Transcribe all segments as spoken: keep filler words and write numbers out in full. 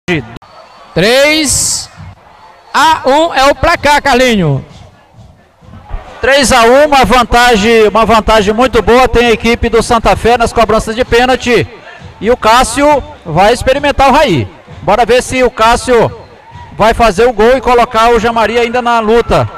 três a um é o placar, Carlinho. três a um, uma vantagem, uma vantagem muito boa. Tem a equipe do Santa Fé nas cobranças de pênalti. E o Cássio vai experimentar o Raí. Bora ver se o Cássio vai fazer o gol e colocar o Jamari ainda na luta.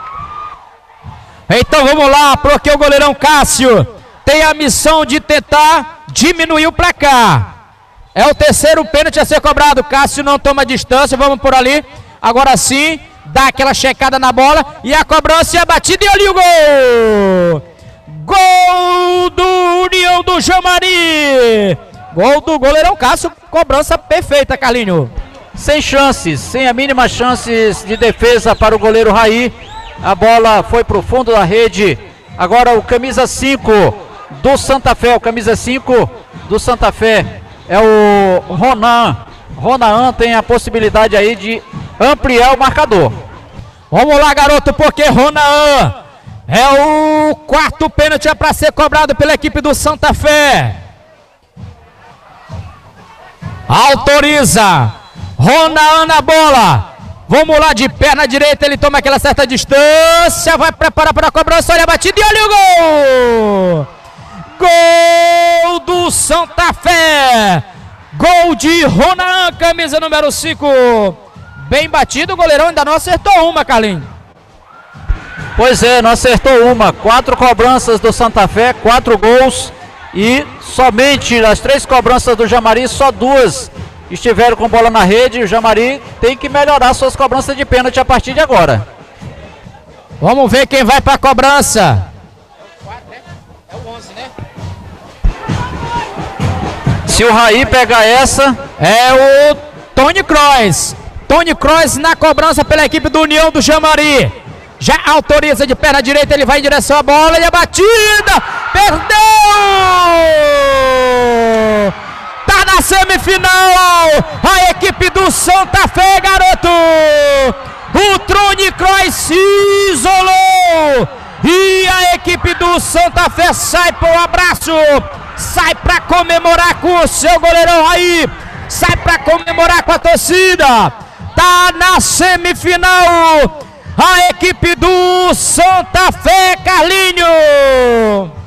Então vamos lá, porque o goleirão Cássio tem a missão de tentar diminuir o placar. É o terceiro pênalti a ser cobrado. Cássio não toma distância, vamos por ali. Agora sim, dá aquela checada na bola. E a cobrança e a batida e olha o gol! Gol do União do Jamari! Gol do goleirão Cássio, cobrança perfeita, Carlinho. Sem chances, sem a mínima chances de defesa para o goleiro Raí. A bola foi para o fundo da rede. Agora o camisa cinco do Santa Fé, o camisa cinco do Santa Fé é o Ronan. Ronan tem a possibilidade aí de ampliar o marcador. Vamos lá, garoto, porque Ronan é o quarto pênalti para ser cobrado pela equipe do Santa Fé. Autoriza Ronan na bola. Vamos lá, de perna direita, ele toma aquela certa distância, vai preparar para a cobrança, olha a batida e olha o gol! Gol do Santa Fé! Gol de Ronan, camisa número cinco. Bem batido, o goleirão ainda não acertou uma, Carlinhos. Pois é, não acertou uma. Quatro cobranças do Santa Fé, quatro gols. E somente nas três cobranças do Jamari, só duas estiveram com bola na rede. O Jamari tem que melhorar suas cobranças de pênalti a partir de agora. Vamos ver quem vai para a cobrança. É o onze, né? Se o Raí pegar essa, é o Tony Kroos. Tony Kroos na cobrança pela equipe do União do Jamari. Já autoriza de perna direita, ele vai em direção à bola e a batida. Perdeu! Tá na semifinal a equipe do Santa Fé, garoto. O Tony Kroos se isolou. E a equipe do Santa Fé sai para o abraço. Sai para comemorar com o seu goleirão aí. Sai para comemorar com a torcida. Tá na semifinal a equipe do Santa Fé, Carlinho.